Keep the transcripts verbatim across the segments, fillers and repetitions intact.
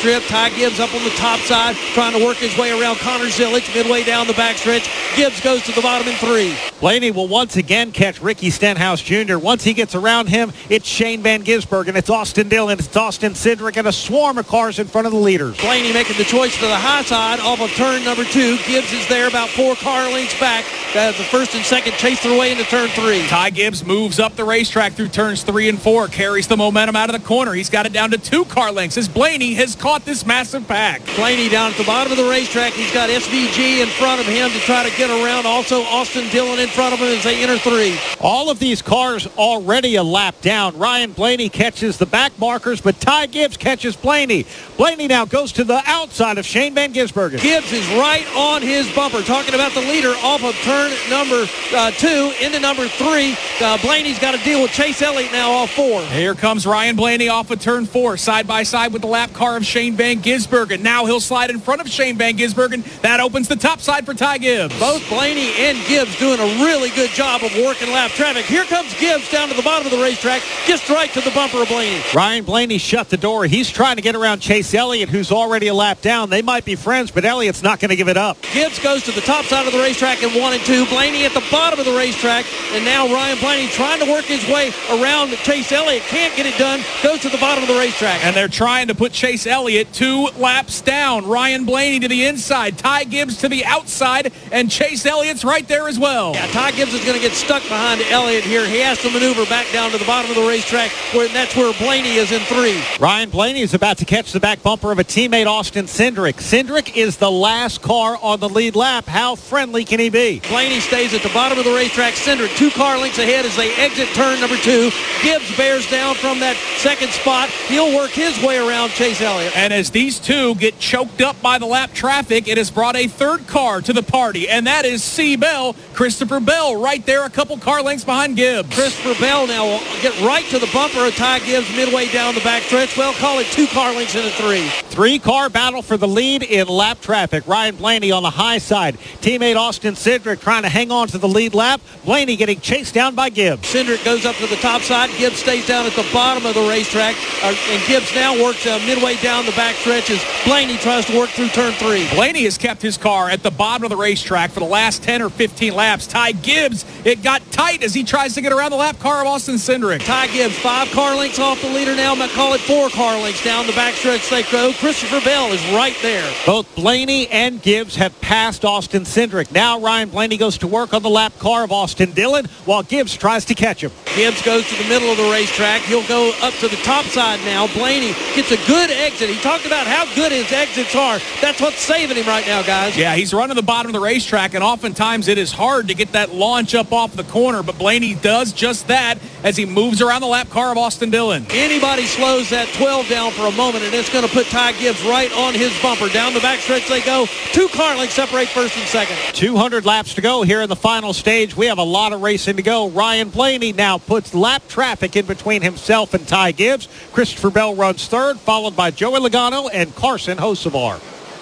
strip. Ty Gibbs up on the top side, trying to work his way around Connor Zilic midway down the backstretch. Gibbs goes to the bottom in three. Blaney will once again catch Ricky Stenhouse Junior Once he gets around him, it's Shane Van Gisbergen, it's Austin Dillon, it's Austin Cindric, and a swarm of cars in front of the leaders. Blaney making the choice to the high side off of turn number two. Gibbs is there about four car lengths back. Uh, the first and second chase their way into turn three. Ty Gibbs moves up the racetrack through turns three and four, carries the momentum out of the corner. He's got it down to two car lengths as Blaney has caught this massive pack. Blaney down at the bottom of the racetrack. He's got S V G in front of him to try to get around. Also Austin Dillon in front of him as they enter three. All of these cars already a lap down. Ryan Blaney catches the back markers, but Ty Gibbs catches Blaney. Blaney now goes to the outside of Shane Van Gisbergen. Gibbs is right on his bumper. Talking about the leader off of turn number uh, two into number three. Uh, Blaney's got to deal with Chase Elliott now off four. Here comes Ryan Blaney off of turn four, side by side with the lap car of Shane Van Gisbergen. Now he'll slide in front of Shane Van Gisbergen. That opens the top side for Ty Gibbs. Both Blaney and Gibbs doing a really good job of working lap traffic. Here comes Gibbs down to the bottom of the racetrack, gets right to the bumper of Blaney. Ryan Blaney shut the door. He's trying to get around Chase Elliott, who's already a lap down. They might be friends, but Elliott's not going to give it up. Gibbs goes to the top side of the racetrack in one and two. Blaney at the bottom of the racetrack, and now Ryan Blaney trying to work his way around Chase Elliott. Can't get it done. Goes to the bottom of the racetrack. And they're trying to put Chase Elliott two laps down. Ryan Blaney to the inside, Ty Gibbs to the outside, and Chase Elliott's right there as well. Yeah, Ty Gibbs is going to get stuck behind Elliott here. He has to maneuver back down to the bottom of the racetrack, where that's where Blaney is in three. Ryan Blaney is about to catch the back bumper of a teammate, Austin Cindric. Cindric is the last car on the lead lap. How friendly can he be? Blaney stays at the bottom of the racetrack. Cindric two car lengths ahead as they exit turn number two. Gibbs bears down from that second spot. He'll work his way around Chase Elliott. And as these two get choked up by the lap traffic, it has brought a third car to the party, and that is C. Bell, Christopher Bell, right there a couple car lengths behind Gibbs. Christopher Bell now will get right to the bumper of Ty Gibbs midway down the backstretch. Well, call it two car lengths into three. Three-car battle for the lead in lap traffic. Ryan Blaney on the high side. Teammate Austin Cindric trying to hang on to the lead lap. Blaney getting chased down by Gibbs. Cindric goes up to the top side. Gibbs stays down at the bottom of the racetrack. Uh, and Gibbs now works uh, midway down the backstretch as Blaney tries to work through turn three. Blaney has kept his car at the bottom of the racetrack for the last ten or fifteen laps. Ty Gibbs, it got tight as he tries to get around the lap car of Austin Cindric. Ty Gibbs, five car lengths off the leader now. I call it four car lengths down the backstretch they go. Christopher Bell is right there. Both Blaney and Gibbs have passed Austin Cindric. Now Ryan Blaney goes to work on the lap car of Austin Dillon while Gibbs tries to catch him. Gibbs goes to the middle of the racetrack. He'll go up to the top side now. Blaney gets a good exit. He talked about how good his exits are. That's what's saving him right now, guys. Yeah, he's running the bottom of the racetrack, and oftentimes it is hard to get that launch up off the corner, but Blaney does just that as he moves around the lap car of Austin Dillon. Anybody slows that twelve down for a moment, and it's going to put Ty Gibbs right on his bumper. Down the backstretch they go. Two car lengths separate first and second. two hundred laps to go here in the final stage. We have a lot of racing to go. Ryan Blaney now puts lap traffic in between himself and Ty Gibbs. Christopher Bell runs third, followed by Joey Logano and Carson Hocevar.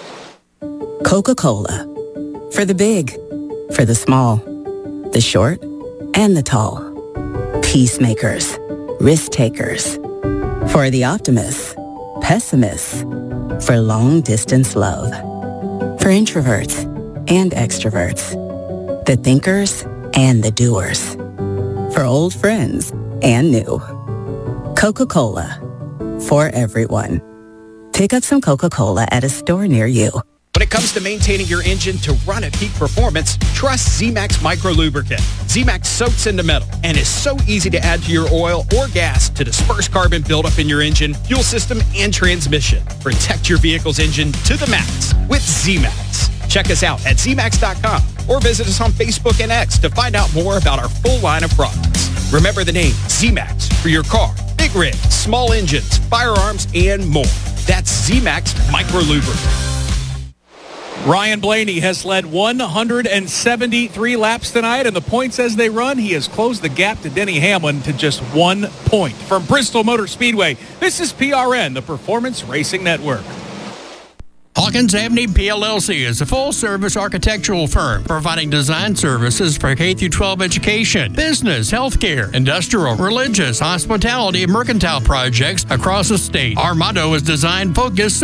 Coca-Cola. For the big, for the small, the short, and the tall. Peacemakers, risk takers. For the optimists, pessimists. For long-distance love. For introverts and extroverts. The thinkers and the doers. For old friends and new. Coca-Cola. For everyone. Pick up some Coca-Cola at a store near you. When it comes to maintaining your engine to run at peak performance, trust Z-Max Micro Lubricant. Z-Max soaks into metal and is so easy to add to your oil or gas to disperse carbon buildup in your engine, fuel system, and transmission. Protect your vehicle's engine to the max with Z-Max. Check us out at Z max dot com or visit us on Facebook and X to find out more about our full line of products. Remember the name Z-Max for your car, big rigs, small engines, firearms, and more. That's Z-Max Micro Lubricant. Ryan Blaney has led one hundred seventy-three laps tonight, and the points as they run, he has closed the gap to Denny Hamlin to just one point. From Bristol Motor Speedway, this is P R N, the Performance Racing Network. Hawkins Avenue P L L C is a full-service architectural firm providing design services for K through twelve education, business, healthcare, industrial, religious, hospitality, and mercantile projects across the state. Our motto is design focused